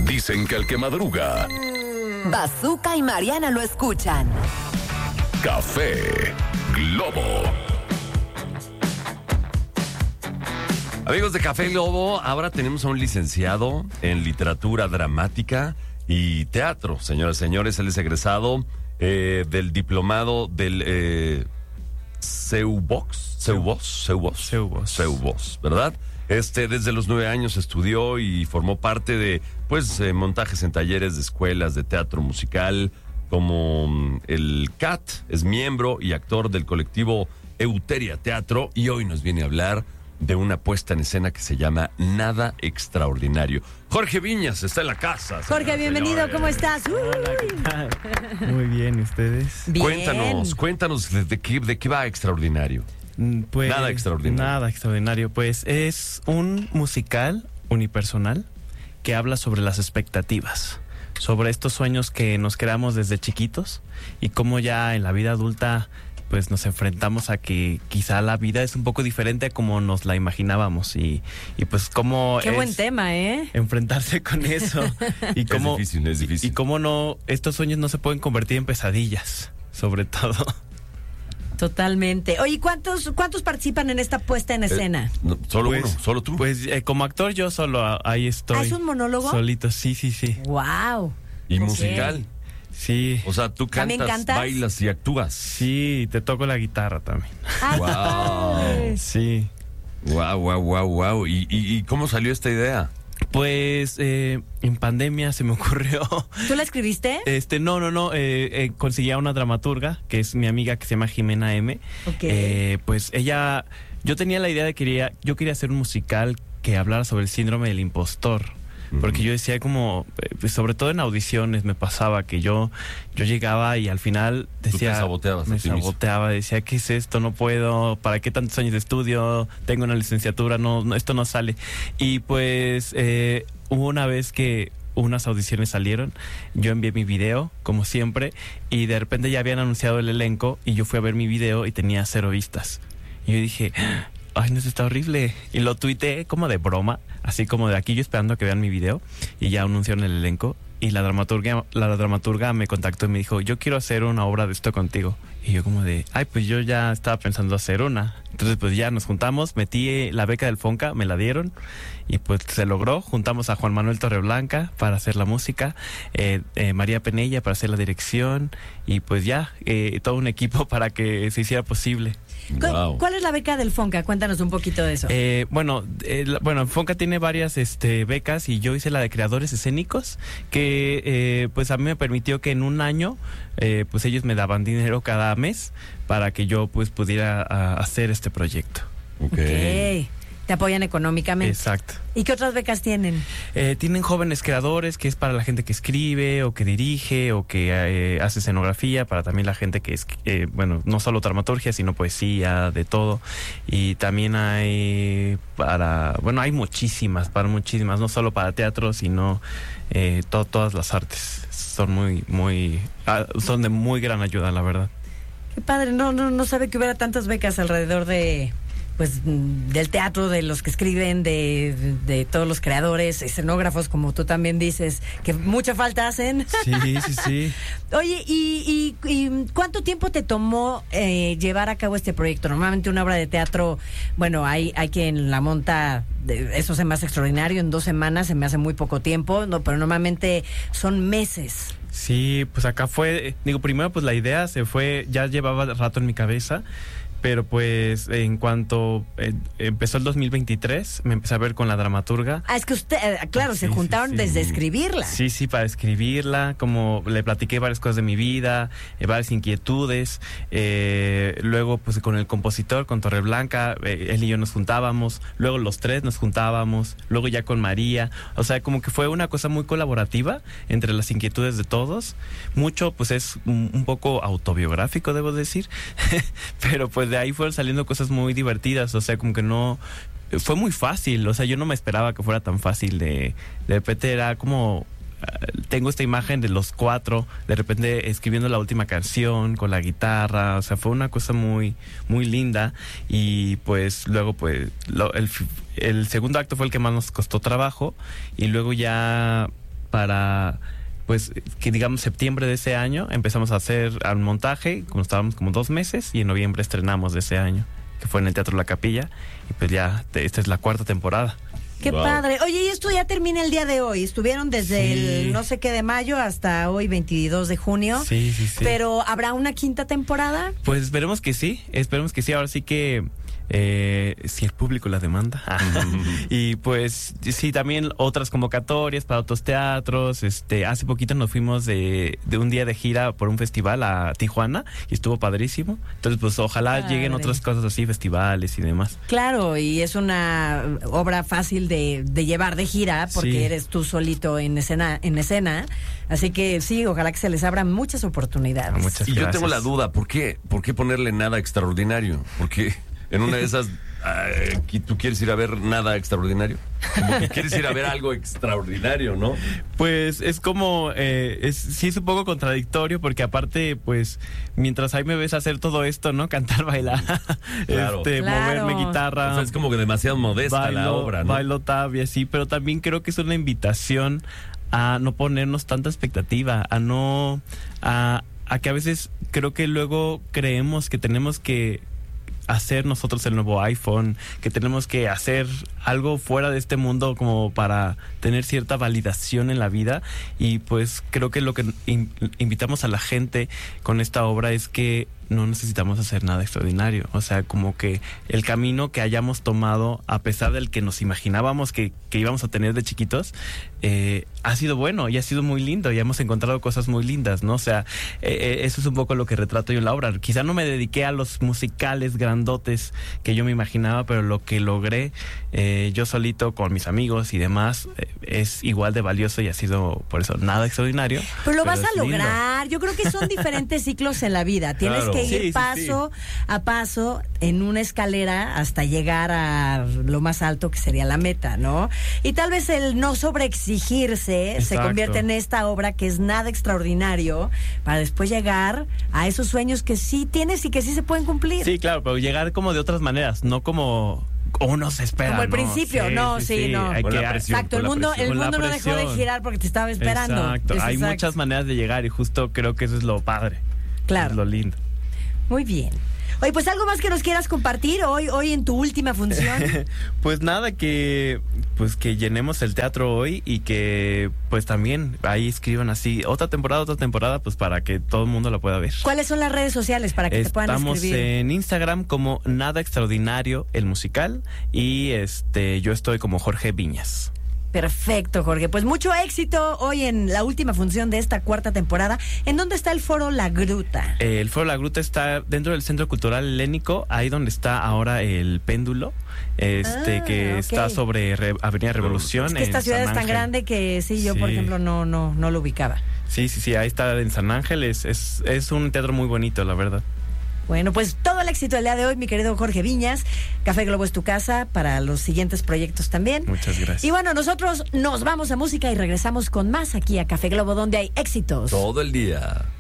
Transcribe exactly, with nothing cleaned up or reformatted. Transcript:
Dicen que el que madruga... Bazooka y Mariana lo escuchan. Café Globo. Amigos de Café Globo, ahora tenemos a un licenciado en literatura dramática y teatro. Señoras y señores, él es egresado eh, del diplomado del eh, CEUBOS, CEUBOS, CEUBOS, CEUBOS. CEUBOS, ¿verdad? Este, desde los nueve años estudió y formó parte de, pues, eh, montajes en talleres de escuelas de teatro musical, como um, el C A T, es miembro y actor del colectivo Euteria Teatro, y hoy nos viene a hablar de una puesta en escena que se llama Nada Extraordinario. Jorge Viñas está en la casa. Jorge, bienvenido, señores. ¿Cómo estás? Hola, ¿qué tal? Muy bien, ¿y ustedes? Bien. Cuéntanos, cuéntanos de, de, qué, de qué va Extraordinario. Pues, nada extraordinario. Nada extraordinario. Pues es un musical unipersonal que habla sobre las expectativas, sobre estos sueños que nos creamos desde chiquitos y cómo ya en la vida adulta pues nos enfrentamos a que quizá la vida es un poco diferente a como nos la imaginábamos y, y pues cómo Qué es buen tema, ¿eh? enfrentarse con eso y cómo, es difícil, es difícil. Y, y cómo no, estos sueños no se pueden convertir en pesadillas, sobre todo. Totalmente. Oye, ¿cuántos cuántos participan en esta puesta en escena? Eh, no, solo Pues, uno, solo tú. Pues eh, como actor yo solo a- ahí estoy. ¿Ah, es un monólogo? Solito, sí, sí, sí. Wow. y ok. musical. Sí, O sea, tú ¿También cantas, cantas? bailas y actúas. sí, te toco la guitarra también. Ah, qué Wow. padre. Sí. Wow, wow, wow, wow. ¿Y, y, y cómo salió esta idea? Pues eh, en pandemia se me ocurrió. ¿Tú la escribiste? Este, no, no, no. Eh, eh, conseguí a una dramaturga que es mi amiga que se llama Jimena M. Ok. Eh, pues ella, yo tenía la idea de que quería, yo quería hacer un musical que hablara sobre el síndrome del impostor. Porque yo decía como, eh, pues sobre todo en audiciones me pasaba que yo yo llegaba y al final decía... Tú te saboteabas a Me ti mismo. saboteaba, decía, ¿qué es esto? No puedo, ¿para qué tantos años de estudio? Tengo una licenciatura, no, no esto no sale. Y pues eh, hubo una vez que unas audiciones salieron, yo envié mi video, como siempre, y de repente ya habían anunciado el elenco y yo fui a ver mi video y tenía cero vistas. Y yo dije... ay, no, esto está horrible. Y lo tuiteé como de broma, así como de aquí yo esperando a que vean mi video. Y ya anunciaron el elenco. Y la dramaturga, la dramaturga me contactó y me dijo, yo quiero hacer una obra de esto contigo. Y yo como de, ay, pues yo ya estaba pensando hacer una. Entonces pues ya nos juntamos, metí la beca del Fonca, me la dieron. Y pues se logró, juntamos a Juan Manuel Torreblanca para hacer la música, eh, eh, María Penella para hacer la dirección. Y pues ya, eh, todo un equipo para que se hiciera posible. ¿Cu- Wow. ¿Cuál es la beca del Fonca? Cuéntanos un poquito de eso. Eh, bueno, eh, la- bueno, Fonca tiene varias este, becas y yo hice la de creadores escénicos, que eh, pues a mí me permitió que en un año, eh, pues ellos me daban dinero cada mes para que yo pues pudiera a, hacer este proyecto. Ok. Ok. Te apoyan económicamente. Exacto. ¿Y qué otras becas tienen? Eh, tienen jóvenes creadores, que es para la gente que escribe o que dirige o que eh, hace escenografía, para también la gente que es, eh, bueno, no solo dramaturgia, sino poesía, de todo. Y también hay para, bueno, hay muchísimas, para muchísimas, no solo para teatro, sino eh, to- todas las artes. Son muy, muy, ah, son de muy gran ayuda, la verdad. Qué padre, no, no, no sabe que hubiera tantas becas alrededor de, pues, mm, del teatro, de los que escriben, de, de todos los creadores, escenógrafos, como tú también dices, que mucha falta hacen. Sí, sí, sí. Oye, ¿y, y, y cuánto tiempo te tomó eh, llevar a cabo este proyecto? Normalmente una obra de teatro, bueno, hay, hay quien la monta, de- eso se me hace extraordinario, en dos semanas se me hace muy poco tiempo, no, pero normalmente son meses. Sí, pues acá fue, digo, primero pues la idea se fue, ya llevaba rato en mi cabeza, pero pues en cuanto eh, empezó el dos mil veintitrés, me empecé a ver con la dramaturga. Ah, es que usted, eh, claro, Sí, se sí, juntaron sí. desde escribirla. Sí, sí, para escribirla, como le platiqué varias cosas de mi vida, eh, varias inquietudes, eh, luego pues con el compositor, con Torreblanca, eh, él y yo nos juntábamos, luego los tres nos juntábamos, luego ya con María, o sea, como que fue una cosa muy colaborativa entre las inquietudes de todos, mucho pues es un, un poco autobiográfico, debo decir, pero pues de ahí fueron saliendo cosas muy divertidas, o sea, como que no... Fue muy fácil, o sea, yo no me esperaba que fuera tan fácil de... De repente era como... uh, tengo esta imagen de los cuatro, de repente escribiendo la última canción con la guitarra, o sea, fue una cosa muy, muy linda. Y pues luego, pues, lo- el, f- el segundo acto fue el que más nos costó trabajo, y luego ya... para, pues, que digamos septiembre de ese año empezamos a hacer el montaje, como estábamos como dos meses, y en noviembre estrenamos de ese año, que fue en el Teatro La Capilla, y pues ya, te, esta es la cuarta temporada. Qué Wow. padre. Oye, y esto ya termina el día de hoy. Estuvieron desde Sí. el no sé qué de mayo hasta hoy, veintidós de junio. Sí, sí, sí. Pero ¿habrá una quinta temporada? Pues esperemos que sí, esperemos que sí. Ahora sí que eh, si el público la demanda. Y pues sí, también otras convocatorias para otros teatros. Este, hace poquito nos fuimos de, de un día de gira por un festival a Tijuana y estuvo padrísimo. Entonces, pues ojalá Padre. lleguen otras cosas así, festivales y demás. Claro, y es una obra fácil de, de llevar de gira porque Sí. eres tú solito en escena, en escena. Así que sí, ojalá que se les abran muchas oportunidades. Muchas Y yo gracias. tengo la duda, ¿por qué? ¿Por qué ponerle nada extraordinario? Porque en una de esas, eh, ¿tú quieres ir a ver nada extraordinario? Como que quieres ir a ver algo extraordinario, ¿no? Pues es como, eh, es, sí es un poco contradictorio porque aparte, pues, mientras ahí me ves hacer todo esto, ¿no? Cantar, bailar, Claro. este, Claro. moverme guitarra. O sea, es como que demasiado modesta la obra, ¿no? Bailo tab y así, pero también creo que es una invitación a no ponernos tanta expectativa, a no, a, a que a veces creo que luego creemos que tenemos que hacer nosotros el nuevo iPhone, que tenemos que hacer algo fuera de este mundo como para tener cierta validación en la vida, y pues creo que lo que in- invitamos a la gente con esta obra es que no necesitamos hacer nada extraordinario. O sea, como que el camino que hayamos tomado, a pesar del que nos imaginábamos que, que íbamos a tener de chiquitos, eh, ha sido bueno y ha sido muy lindo y hemos encontrado cosas muy lindas, ¿no? O sea, eh, eh, eso es un poco lo que retrato yo en la obra. Quizá no me dediqué a los musicales grandotes que yo me imaginaba, pero lo que logré eh, yo solito con mis amigos y demás eh, es igual de valioso y ha sido, por eso, nada extraordinario. Pero lo vas es a lindo. lograr. Yo creo que son diferentes ciclos en la vida. Tienes Claro. que ir Sí, sí, paso a paso en una escalera hasta llegar a lo más alto que sería la meta, ¿no? Y tal vez el no sobreexigirse se Exacto. convierte en esta obra que es nada extraordinario para después llegar a esos sueños que sí tienes y que sí se pueden cumplir. Sí, claro, pero llegar como de otras maneras, no como uno se espera. Como al ¿no? principio, no, sí, no. hay Con que- la presión. Exacto, el con la mundo, el presión. Con la mundo no dejó de presión. girar porque te estaba esperando. Exacto, Es hay exacto. muchas maneras de llegar y justo creo que eso es lo padre. Claro. Es lo lindo. Muy bien. Oye, pues algo más que nos quieras compartir hoy, hoy en tu última función. Pues nada, que pues que llenemos el teatro hoy y que pues también ahí escriban así otra temporada, otra temporada, pues para que todo el mundo la pueda ver. ¿Cuáles son las redes sociales para que te puedan Estamos escribir? en Instagram como Nada Extraordinario el musical y este yo estoy como Jorge Viñas. Perfecto, Jorge. Pues mucho éxito hoy en la última función de esta cuarta temporada. ¿En dónde está el foro La Gruta? Eh, el Foro La Gruta está dentro del Centro Cultural Helénico, ahí donde está ahora el péndulo, este Ah, que ok. está sobre Re- Avenida Revolución. Es que esta en ciudad San es tan Ángel. grande que sí, yo por Sí. ejemplo no, no, no lo ubicaba. Sí, sí, sí, ahí está en San Ángel, es, es, es un teatro muy bonito, la verdad. Bueno, pues todo el éxito del día de hoy, mi querido Jorge Viñas. Café Globo es tu casa para los siguientes proyectos también. Muchas gracias. Y bueno, nosotros nos vamos a música y regresamos con más aquí a Café Globo, donde hay éxitos. Todo el día.